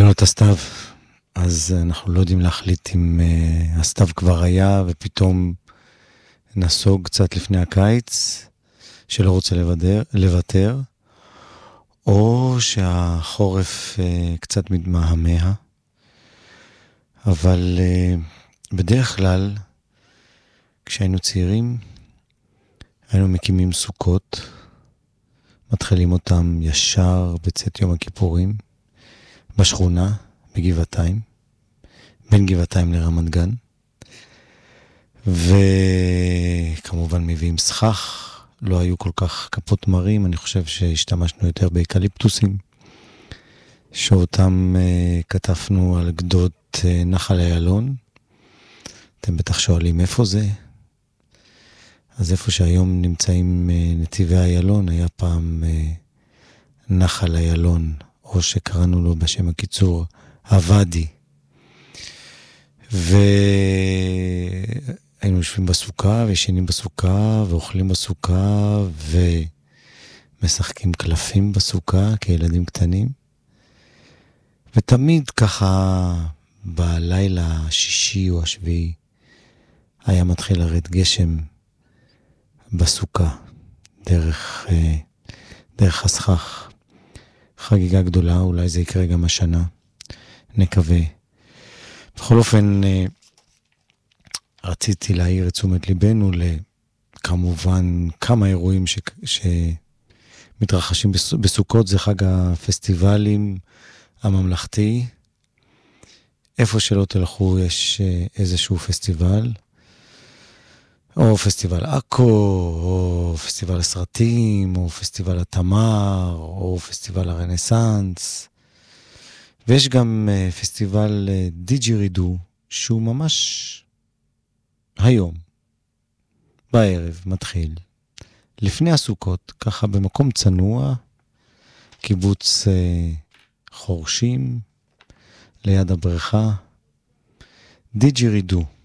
אין לנו את הסתיו, אז אנחנו לא יודעים להחליט אם הסתיו כבר היה ופתאום נסוג קצת לפני הקיץ, שלא רוצה לוותר, או שהחורף קצת מתמהמה. אבל בדרך כלל, כשהיינו צעירים, היינו מקימים סוכות, מתחילים אותם ישר בצאת יום הכיפורים, בשכונה, בגבעתיים, בין גבעתיים לרמת גן, וכמובן מביאים סכך, לא היו כל כך כפות מרים, אני חושב שהשתמשנו יותר באקליפטוסים, שאותם כתפנו על גדות נחל איילון. אתם בטח שואלים איפה זה? אז איפה שהיום נמצאים נתיבי איילון, היה פעם נחל איילון, או שקראנו לו בשם הקיצור, הוואדי. והיינו יושבים בסוכה, וישנים בסוכה, ואוכלים בסוכה, ומשחקים קלפים בסוכה, כילדים קטנים. ותמיד ככה, בלילה השישי או השביעי, היה מתחיל לרד גשם בסוכה, דרך הסכך. חגיגה גדולה, אולי זה יקרה גם השנה, נקווה. בכל אופן, רציתי להעיר את תשומת ליבנו לכמובן כמה אירועים שמתרחשים בסוכות, זה חג הפסטיבלים הממלכתי. איפה שלא תלכו יש איזשהו פסטיבל, או פסטיבל אקו, או פסטיבל הסרטים, או פסטיבל התמר, או פסטיבל הרנסנס. ויש גם פסטיבל דיג'ירידו, שהוא ממש היום, בערב, מתחיל. לפני הסוכות, ככה במקום צנוע, קיבוץ חורשים, ליד הבריכה, דיג'ירידו.